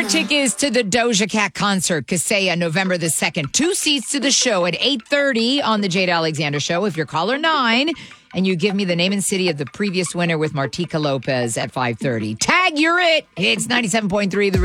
tickets to the Doja Cat concert, Kaseya, November the 2nd. 2 seats to the show at 8:30 on the Jade Alexander Show. If you're caller 9 and you give me the name and city of the previous winner with Martika Lopez at 5:30. Tag, you're it. It's 97.3 The